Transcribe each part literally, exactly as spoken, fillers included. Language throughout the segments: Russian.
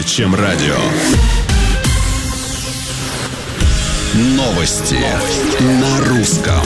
чем радио. Новости, Новости. на русском.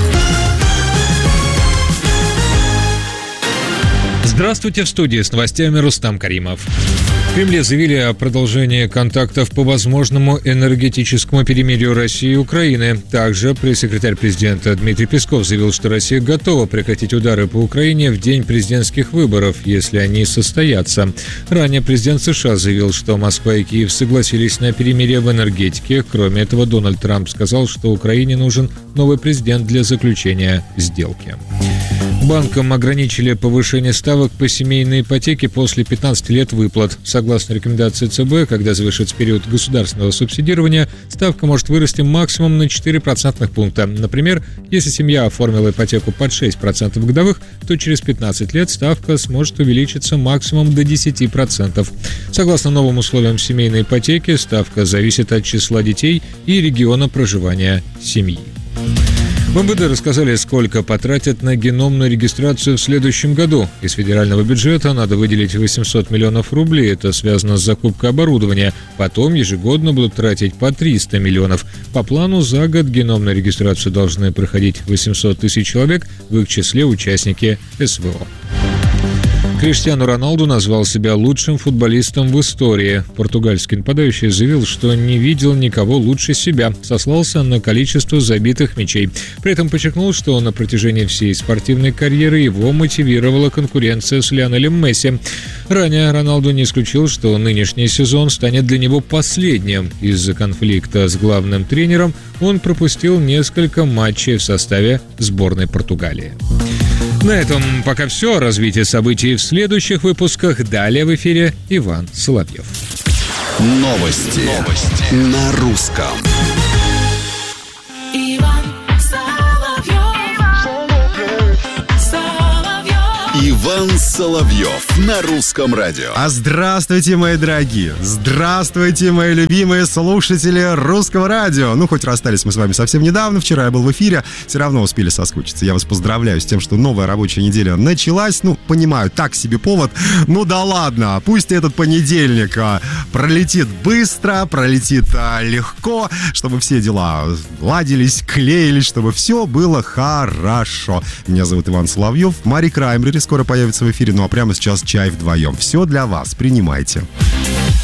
Здравствуйте, в студии с новостями Рустам Каримов. В Кремле заявили о продолжении контактов по возможному энергетическому перемирию России и Украины. Также пресс-секретарь президента Дмитрий Песков заявил, что Россия готова прекратить удары по Украине в день президентских выборов, если они состоятся. Ранее президент США заявил, что Москва и Киев согласились на перемирие в энергетике. Кроме этого, Дональд Трамп сказал, что Украине нужен новый президент для заключения сделки. Банкам ограничили повышение ставок по семейной ипотеке после пятнадцати лет выплат. Согласно рекомендации ЦБ, когда завершится период государственного субсидирования, ставка может вырасти максимум на четыре процентных пункта. Например, если семья оформила ипотеку под шесть процентов годовых, то через пятнадцать лет ставка сможет увеличиться максимум до десять процентов. Согласно новым условиям семейной ипотеки, ставка зависит от числа детей и региона проживания семьи. В эм вэ дэ рассказали, сколько потратят на геномную регистрацию в следующем году. Из федерального бюджета надо выделить восемьсот миллионов рублей. Это связано с закупкой оборудования. Потом ежегодно будут тратить по триста миллионов. По плану за год геномную регистрацию должны проходить восемьсот тысяч человек, в их числе участники эс вэ о. Криштиану Роналду назвал себя лучшим футболистом в истории. Португальский нападающий заявил, что не видел никого лучше себя, сослался на количество забитых мячей. При этом подчеркнул, что на протяжении всей спортивной карьеры его мотивировала конкуренция с Лионелем Месси. Ранее Роналду не исключил, что нынешний сезон станет для него последним. Из-за конфликта с главным тренером он пропустил несколько матчей в составе сборной Португалии. На этом пока все. Развитие событий в следующих выпусках. Далее в эфире Иван Соловьев. Новости, Новости. на русском. Иван Соловьев. Иван Соловьев на русском радио. А здравствуйте, мои дорогие! Здравствуйте, мои любимые слушатели русского радио! Ну, хоть расстались мы с вами совсем недавно, вчера я был в эфире, все равно успели соскучиться. Я вас поздравляю с тем, что новая рабочая неделя началась. Ну, понимаю, так себе повод. Ну да ладно, пусть этот понедельник а, пролетит быстро, пролетит а, легко, чтобы все дела ладились, клеились, чтобы все было хорошо. Меня зовут Иван Соловьев, Мари Краймбрери скоро появится в эфире, ну а прямо сейчас чай вдвоем. Все для вас, принимайте.